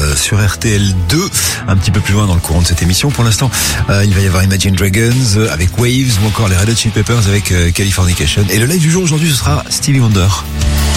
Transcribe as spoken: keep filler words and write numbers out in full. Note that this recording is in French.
euh, sur R T L deux, un petit peu plus loin dans le courant de cette émission. Pour l'instant, euh, il va y avoir Imagine Dragons euh, avec Waves ou encore les Red Hot Chili Peppers avec euh, Californication. Et le live du jour aujourd'hui, ce sera Stevie Wonder.